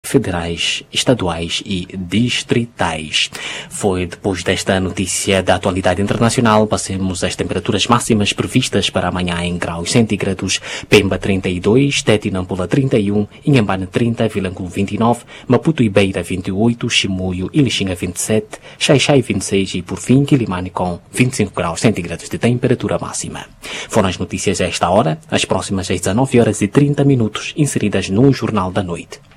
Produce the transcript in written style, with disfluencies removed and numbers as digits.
federais, estaduais e distritais. Foi depois desta notícia da atualidade internacional, passemos às temperaturas máximas previstas para amanhã em graus centígrados. Pemba 32, Tete e Nampula 31, Inhambane 30, Vilanculo 29, Maputo e Beira 28, Chimoio e Lixinga 27, Xai-Xai 26 e, por fim, Quilimane com 25 graus centígrados de temperatura máxima. Foram as notícias a esta hora, as próximas às 19 horas e 30 minutos, inseridas no Jornal da Noite.